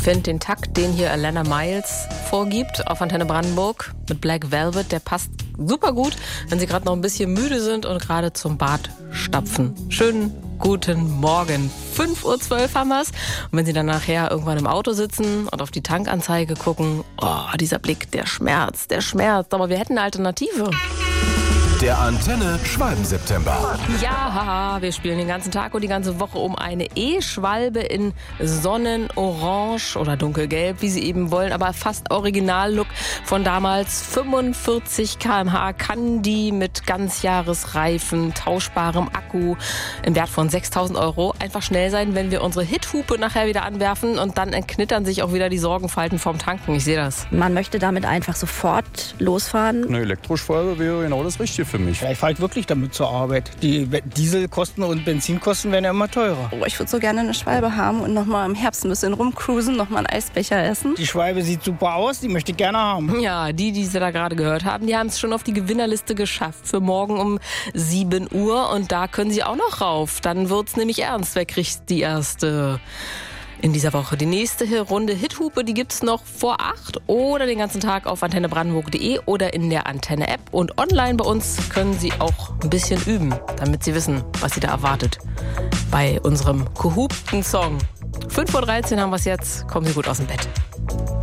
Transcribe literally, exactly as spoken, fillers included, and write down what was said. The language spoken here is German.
finde den Takt, den hier Alana Miles vorgibt auf Antenne Brandenburg mit Black Velvet, der passt super gut, wenn Sie gerade noch ein bisschen müde sind und gerade zum Bad stapfen. Schönen guten Morgen. fünf Uhr zwölf haben wir's. Und wenn Sie dann nachher irgendwann im Auto sitzen und auf die Tankanzeige gucken, oh, dieser Blick, der schmerzt, der schmerzt. Aber wir hätten eine Alternative. Der Antenne Schwalben-September. Ja, haha, wir spielen den ganzen Tag und die ganze Woche um eine E-Schwalbe in Sonnenorange oder dunkelgelb, wie Sie eben wollen, aber fast Originallook von damals. fünfundvierzig Kilometer pro Stunde kann die mit Ganzjahresreifen, tauschbarem Akku im Wert von sechstausend Euro einfach schnell sein, wenn wir unsere Hithupe nachher wieder anwerfen und dann entknittern sich auch wieder die Sorgenfalten vom Tanken. Ich sehe das. Man möchte damit einfach sofort losfahren. Eine Elektroschwalbe wäre genau das Richtige für mich. Ja, ich fahre halt wirklich damit zur Arbeit. Die Dieselkosten und Benzinkosten werden ja immer teurer. Oh, ich würde so gerne eine Schwalbe haben und noch mal im Herbst ein bisschen rumcruisen, noch mal einen Eisbecher essen. Die Schwalbe sieht super aus, die möchte ich gerne haben. Ja, die, die Sie da gerade gehört haben, die haben es schon auf die Gewinnerliste geschafft für morgen um sieben Uhr. Und da können Sie auch noch rauf. Dann wird's nämlich ernst. Wer kriegt die erste in dieser Woche? Die nächste Runde Hithupe, die gibt's noch vor acht oder den ganzen Tag auf antenne brandenburg punkt de oder in der Antenne-App. Und online bei uns können Sie auch ein bisschen üben, damit Sie wissen, was Sie da erwartet bei unserem gehupten Song. fünf Uhr dreizehn haben wir es jetzt. Kommen Sie gut aus dem Bett.